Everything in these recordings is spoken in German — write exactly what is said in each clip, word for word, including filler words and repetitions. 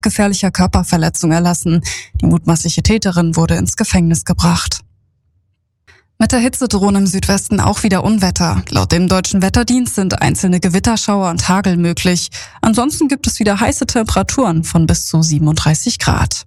gefährlicher Körperverletzung erlassen. Die mutmaßliche Täterin wurde ins Gefängnis gebracht. Mit der Hitze drohen im Südwesten auch wieder Unwetter. Laut dem Deutschen Wetterdienst sind einzelne Gewitterschauer und Hagel möglich. Ansonsten gibt es wieder heiße Temperaturen von bis zu siebenunddreißig Grad.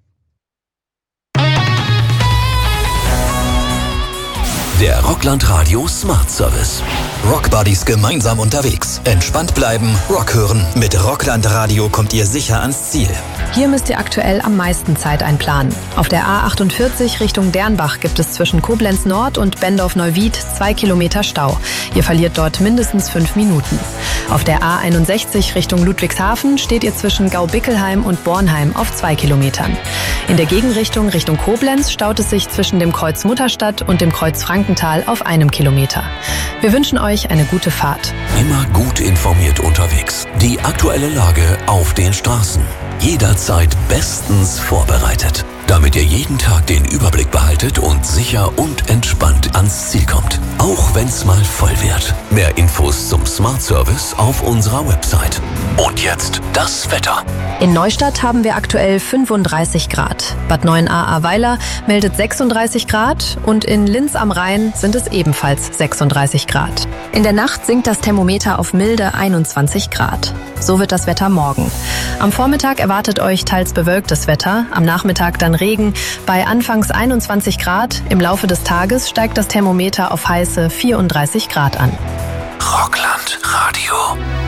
Der Rockland Radio Smart Service. Rock Buddies gemeinsam unterwegs. Entspannt bleiben, Rock hören. Mit Rockland Radio kommt ihr sicher ans Ziel. Hier müsst ihr aktuell am meisten Zeit einplanen. Auf der A achtundvierzig Richtung Dernbach gibt es zwischen Koblenz Nord und Bendorf-Neuwied zwei Kilometer Stau. Ihr verliert dort mindestens fünf Minuten. Auf der A einundsechzig Richtung Ludwigshafen steht ihr zwischen Gaubickelheim und Bornheim auf zwei Kilometern. In der Gegenrichtung Richtung Koblenz staut es sich zwischen dem Kreuz Mutterstadt und dem Kreuz Frankenthal auf einem Kilometer. Wir wünschen euch eine gute Fahrt. Immer gut informiert unterwegs. Die aktuelle Lage auf den Straßen. Jederzeit bestens vorbereitet, damit ihr jeden Tag den Überblick behaltet und sicher und entspannt ans Ziel kommt. Auch wenn's mal voll wird. Mehr Infos zum Smart Service auf unserer Website. Und jetzt das Wetter. In Neustadt haben wir aktuell fünfunddreißig Grad. Bad Neuenahr-Ahrweiler meldet sechsunddreißig Grad und in Linz am Rhein sind es ebenfalls sechsunddreißig Grad. In der Nacht sinkt das Thermometer auf milde einundzwanzig Grad. So wird das Wetter morgen. Am Vormittag erwartet euch teils bewölktes Wetter, am Nachmittag dann Regen. Bei anfangs einundzwanzig Grad, im Laufe des Tages steigt das Thermometer auf heiße vierunddreißig Grad an. Rockland Radio.